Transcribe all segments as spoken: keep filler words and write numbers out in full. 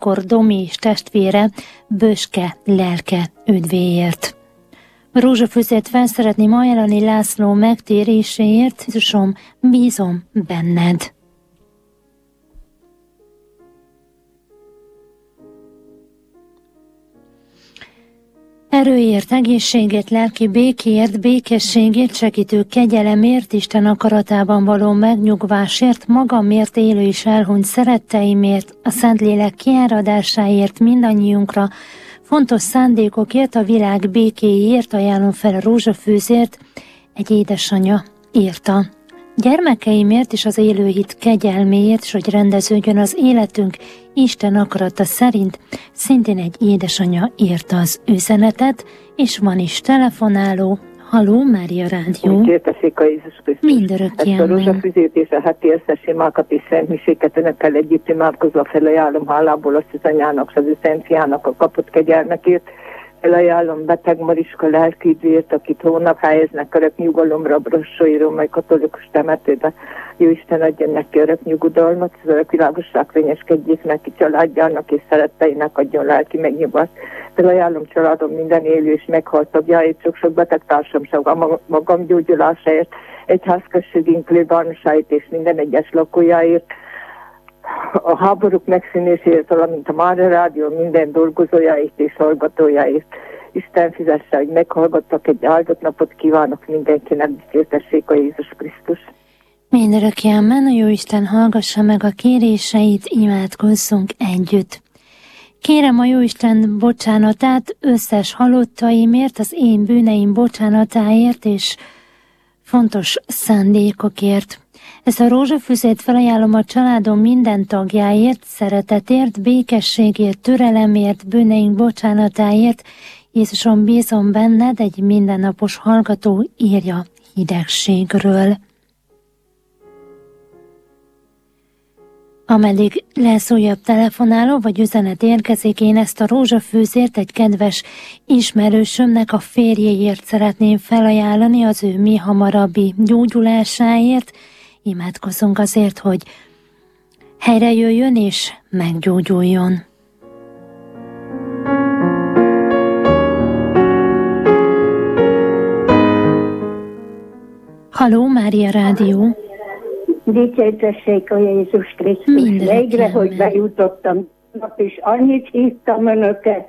akkor Domi és testvére Böske lelke üdvéért. Rózsafüzet fel szeretném ajánlani László megtéréséért, Jézusom, bízom benned. Erőért, egészségért, lelki békéért, békességért, segítő kegyelemért, Isten akaratában való megnyugvásért, magamért élő és elhunyt szeretteimért, a Szentlélek kiáradásáért mindannyiunkra, fontos szándékokért, a világ békéért ajánlom fel a rózsafűzért, egy édesanya írta. Gyermekeimért és az élőhit kegyelméért, és hogy rendeződjön az életünk Isten akarata szerint, szintén egy édesanya írta az üzenetet, és van is telefonáló. Halló, Mária Rádió. Úgy értessék a Jézus Krisztus. Mindörökké ezt a rózsafüzét és a heti összes imákat és szentmiséket önökkel együtt imádkozva felajánlom hálából azt az anyának, az ő szent fiának a kapott kegyelmekért. Felajánlom beteg Mariska lelküdvért, akit hónap helyeznek örök nyugalomra, Brassói római katolikus temetőbe. Jó Isten adjon neki örök nyugodalmat, az örök világosság fényeskedjék neki, családjának és szeretteinek adjon lelki megnyugvást. Felajánlom családom minden élő és meghalt tagjáért, sok-sok beteg társamság a magam gyógyulásáért, egyházközségünk plébánosáért és minden egyes lakójáért, a háborúk megszűnéséért, valamint a Mária Rádió minden dolgozójáért és hallgatójáért. Isten fizesse, hogy meghallgattak, egy áldott napot kívánok mindenkinek, dicsértessék a Jézus Krisztus. Mindörökké amen, a Jóisten hallgassa meg a kéréseit, imádkozzunk együtt. Kérem a Jóisten bocsánatát összes halottaimért, az én bűneim bocsánatáért és fontos szándékokért. Ezt a rózsafüzét felajánlom a családom minden tagjáért, szeretetért, békességért, türelemért, bűneink bocsánatáért. Jézusom, bízom benned, egy mindennapos hallgató írja hidegségről. Ameddig lesz újabb telefonáló vagy üzenet érkezik, én ezt a rózsafűzért egy kedves ismerősömnek a férjéért szeretném felajánlani, az ő mi hamarabbi gyógyulásáért. Imádkozzunk azért, hogy helyre jöjjön és meggyógyuljon. Halló, Mária Rádió. Dicsértessék a Jézus Krisztus. Végre, hogy bejutottam. Nap is annyit hívtam önöket.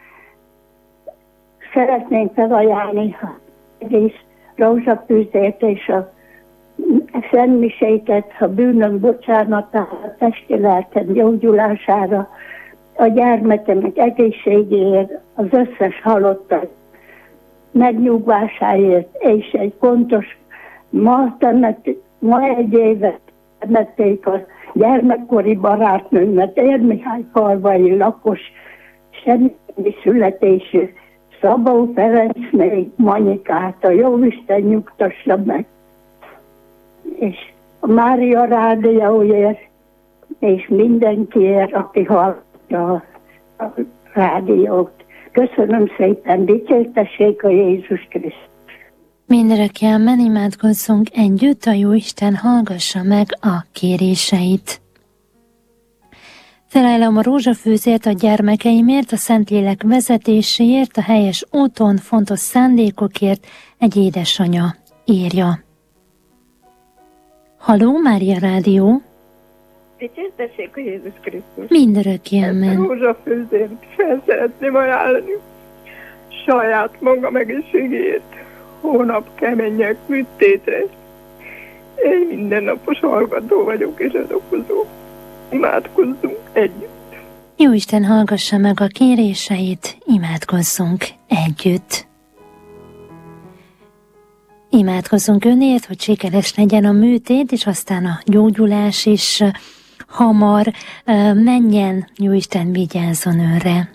Szeretném felajánlani egész rózsafűzét és a szentmiséket, a bűnöm bocsánatára, a testi lelkem gyógyulására, a gyermekemek egészségéért, az összes halottak megnyugvásáért, és egy fontos, ma, temet, ma egy évet temették a gyermekkori barátnőmet, Érmihály falvai lakos, semmi születésű Szabó Ferencné Manyikát, a Jóisten nyugtassa meg, és a Mária Rádióért, és mindenkiért, aki hallgatja a rádiót. Köszönöm szépen, dicsértessék a Jézus Krisztus. Mindörökké amen, imádkozzunk együtt, a Jóisten hallgassa meg a kéréseit. Felajánlom a rózsafűzért a gyermekeimért, a Szentlélek vezetéséért, a helyes úton, fontos szándékokért, egy édesanya írja. Halló, Mária Rádió. Dicsértessék a Jézus Krisztus. Mindörökké amen. A rózsafűzért fel szeretném ajánlani saját magam egészségéért. Hónap kell menjek műtétre. Én mindennapos hallgató vagyok és adakozó. Imádkozzunk együtt. Jóisten hallgassa meg a kéréseit, imádkozzunk együtt. Imádkozzunk önért, hogy sikeres legyen a műtét, és aztán a gyógyulás is hamar menjen. Jóisten vigyázzon önre.